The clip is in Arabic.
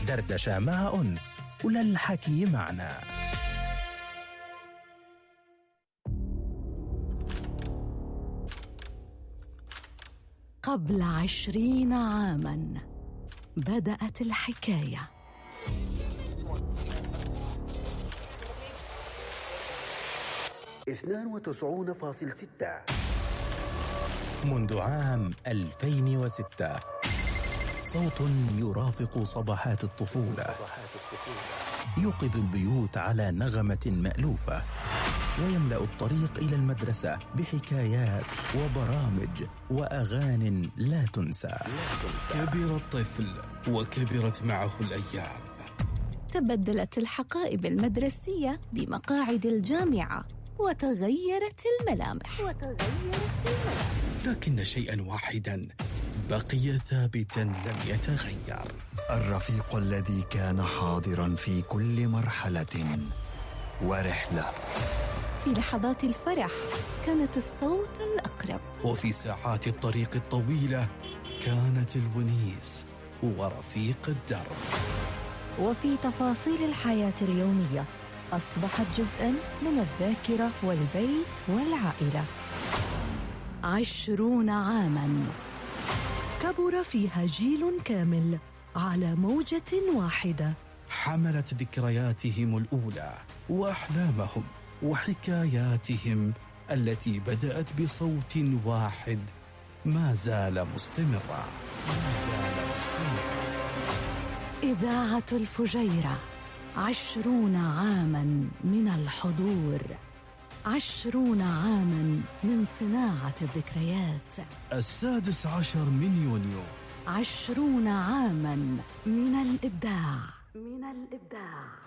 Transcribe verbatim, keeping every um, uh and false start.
دردشة مع أنس وللحكي معنا. قبل عشرين عاماً بدأت الحكاية. اثنان وتسعون فاصلة ستة. منذ عام ألفين وستة صوت يرافق صباحات الطفولة، يوقظ البيوت على نغمة مألوفة، ويملأ الطريق إلى المدرسة بحكايات وبرامج وأغاني لا تنسى. كبر الطفل وكبرت معه الأيام. تبدلت الحقائب المدرسية بمقاعد الجامعة، وتغيرت الملامح وتغيرت الملامح لكن شيئا واحدا بقي ثابتا لم يتغير: الرفيق الذي كان حاضرا في كل مرحلة ورحلة. في لحظات الفرح كانت الصوت الأقرب، وفي ساعات الطريق الطويلة كانت الونيس ورفيق الدرب. وفي تفاصيل الحياة اليومية أصبحت جزءاً من الذاكرة والبيت والعائلة. عشرون عاماً كبر فيها جيل كامل على موجة واحدة، حملت ذكرياتهم الأولى وأحلامهم وحكاياتهم التي بدأت بصوت واحد ما زال مستمرا ما زال مستمرا. إذاعة الفجيرة، عشرون عاماً من الحضور، عشرون عاماً من صناعة الذكريات. السادس عشر من يونيو، عشرون عاماً من الإبداع من الإبداع.